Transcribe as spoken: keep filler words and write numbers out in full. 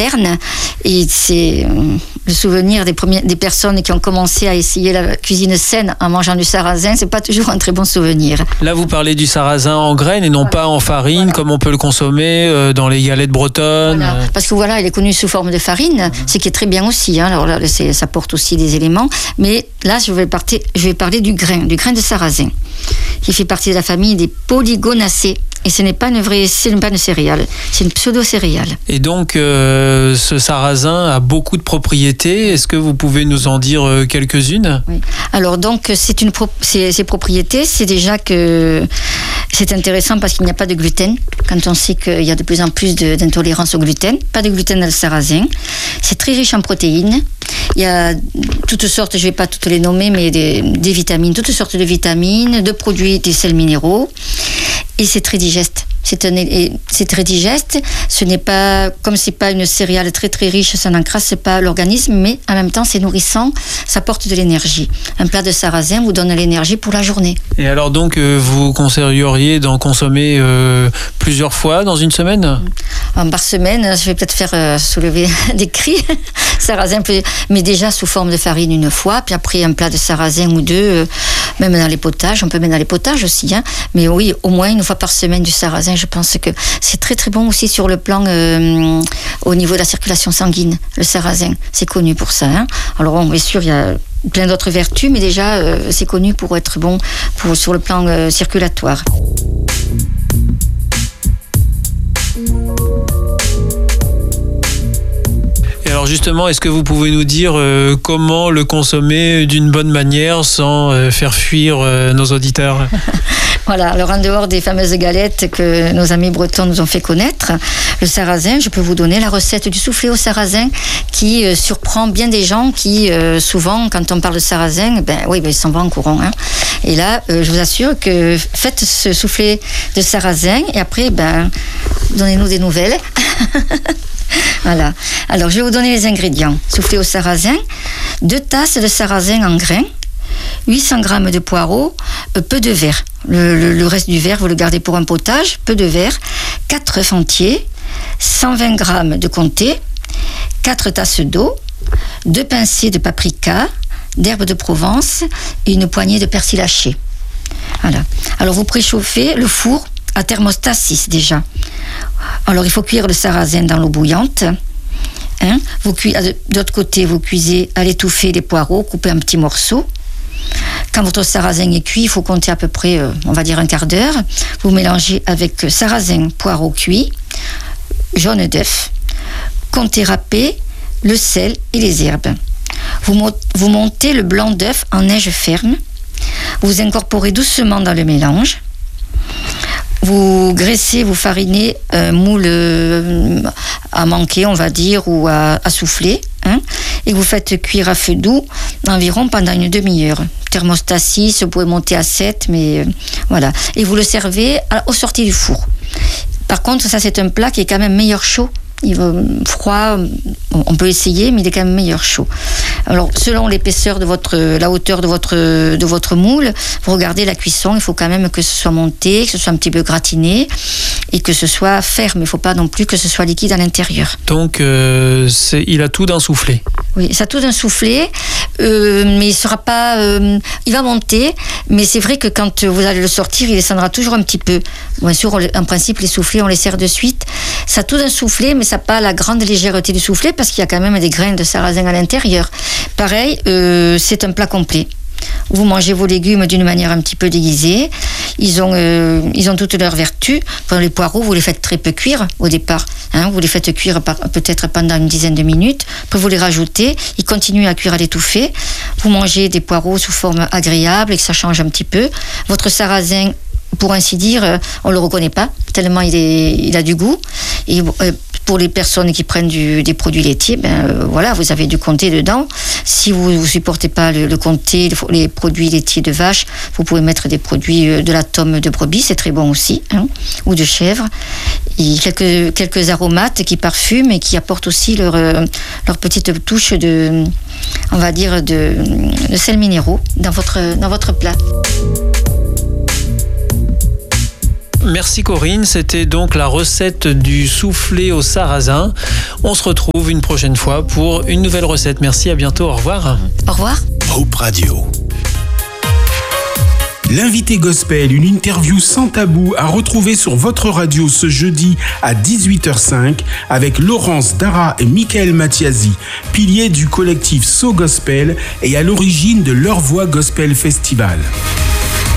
materne. Et c'est le souvenir des, premiers, des personnes qui ont commencé à essayer la cuisine saine en mangeant du sarrasin. C'est pas toujours un très bon souvenir. Là, vous parlez du sarrasin en graines et non voilà. pas en farine, voilà. comme on peut le consommer euh, dans les galettes bretonnes. Voilà. Parce que voilà, il est connu sous forme de farine, mmh. ce qui est très bien aussi. Hein. Alors là, c'est, ça porte aussi des éléments. Mais là, je vais, partir, je vais parler du grain, du grain de sarrasin, qui fait partie de la famille des polygonacées. Et ce n'est pas une vraie, ce n'est pas une céréale, c'est une pseudo-céréale. Et donc, euh, ce sarrasin a beaucoup de propriétés. Est-ce que vous pouvez nous en dire euh, quelques-unes ? Oui. Alors donc, c'est une pro- c'est, ces propriétés, c'est déjà que c'est intéressant parce qu'il n'y a pas de gluten. Quand on sait qu'il y a de plus en plus de, d'intolérance au gluten, pas de gluten dans le sarrasin. C'est très riche en protéines. Il y a toutes sortes, je ne vais pas toutes les nommer, mais des, des vitamines, toutes sortes de vitamines, de produits, des sels minéraux. Et c'est très digeste. C'est, un, c'est très digeste. Ce n'est pas, comme c'est pas une céréale très très riche, ça n'encrasse pas l'organisme, mais en même temps c'est nourrissant, ça apporte de l'énergie. Un plat de sarrasin vous donne l'énergie pour la journée. Et alors donc euh, vous conseilleriez d'en consommer euh, plusieurs fois dans une semaine ? euh, Par semaine, je vais peut-être faire euh, soulever des cris. Sarrasin, mais déjà sous forme de farine une fois, puis après un plat de sarrasin ou deux, euh, même dans les potages, on peut mettre dans les potages aussi, hein. Mais oui, au moins une fois par semaine du sarrasin, je pense que c'est très très bon aussi sur le plan euh, au niveau de la circulation sanguine, le sarrasin, c'est connu pour ça, hein. Alors bon, bien sûr, il y a plein d'autres vertus, mais déjà euh, c'est connu pour être bon pour, sur le plan euh, circulatoire. Alors justement, est-ce que vous pouvez nous dire euh, comment le consommer d'une bonne manière sans euh, faire fuir euh, nos auditeurs ? Voilà, alors en dehors des fameuses galettes que nos amis bretons nous ont fait connaître, le sarrasin, je peux vous donner la recette du soufflé au sarrasin qui euh, surprend bien des gens qui, euh, souvent, quand on parle de sarrasin, ben oui, ben, ils s'en vont en courant, hein. Et là, euh, je vous assure que faites ce soufflé de sarrasin et après, ben, donnez-nous des nouvelles. Voilà. Alors, je vais vous donner les ingrédients. Soufflé au sarrasin, deux tasses de sarrasin en grains, huit cents grammes de poireaux, euh, peu de verre. Le, le, le reste du verre, vous le gardez pour un potage, peu de verre, quatre œufs entiers, cent vingt grammes de comté, quatre tasses d'eau, deux pincées de paprika, d'herbes de Provence et une poignée de persil haché. Voilà. Alors, vous préchauffez le four à thermostat six déjà. Alors, il faut cuire le sarrasin dans l'eau bouillante. Hein. Vous cuisez, de l'autre côté, vous cuisez à l'étouffer les poireaux, coupez en petits morceaux. Quand votre sarrasin est cuit, il faut compter à peu près, euh, on va dire un quart d'heure. Vous mélangez avec sarrasin, poireaux cuits, jaune d'œuf, comté râpé, le sel et les herbes. Vous, mo- vous montez le blanc d'œuf en neige ferme. Vous incorporez doucement dans le mélange. Vous graissez, vous farinez un moule euh, à manquer, on va dire, ou à, à souffler, hein, et vous faites cuire à feu doux environ pendant une demi-heure. Thermostat six, vous pouvez monter à sept, mais euh, voilà. Et vous le servez à, aux sorties du four. Par contre, ça c'est un plat qui est quand même meilleur chaud. Il va froid, on peut essayer, mais il est quand même meilleur chaud. Alors, selon l'épaisseur de votre, la hauteur de votre, de votre moule, vous regardez la cuisson, il faut quand même que ce soit monté, que ce soit un petit peu gratiné et que ce soit ferme. Il ne faut pas non plus que ce soit liquide à l'intérieur. Donc, euh, c'est, il a tout d'un soufflé. Oui, ça a tout d'un soufflé, euh, mais il sera pas, euh, il va monter, mais c'est vrai que quand vous allez le sortir, il descendra toujours un petit peu. Bien sûr, on, en principe, les soufflés, on les sert de suite. Ça a tout d'un soufflé, mais ça n'a pas la grande légèreté du soufflé parce qu'il y a quand même des grains de sarrasin à l'intérieur. Pareil, euh, c'est un plat complet. Vous mangez vos légumes d'une manière un petit peu déguisée. Ils ont, euh, ils ont toutes leurs vertus. Quand les poireaux, vous les faites très peu cuire au départ. Hein, vous les faites cuire par, peut-être pendant une dizaine de minutes. Puis vous les rajoutez. Ils continuent à cuire à l'étouffée. Vous mangez des poireaux sous forme agréable et que ça change un petit peu. Votre sarrasin, pour ainsi dire, on ne le reconnaît pas, tellement il, est, il a du goût. Et euh, pour les personnes qui prennent du, des produits laitiers, ben euh, voilà, vous avez du comté dedans. Si vous ne supportez pas le, le comté, le, les produits laitiers de vache, vous pouvez mettre des produits euh, de la tome de brebis, c'est très bon aussi, hein, ou de chèvre. Et quelques, quelques aromates qui parfument et qui apportent aussi leur, euh, leur petite touche de, on va dire, de, de sels minéraux dans votre, dans votre plat. Merci Corinne, c'était donc la recette du soufflé au sarrasin. On se retrouve une prochaine fois pour une nouvelle recette. Merci, à bientôt, au revoir. Au revoir. Hope Radio. L'invité gospel, une interview sans tabou à retrouver sur votre radio ce jeudi à dix-huit heures cinq avec Laurence Dara et Michael Mathiasi, piliers du collectif So Gospel et à l'origine de Leur Voix Gospel Festival.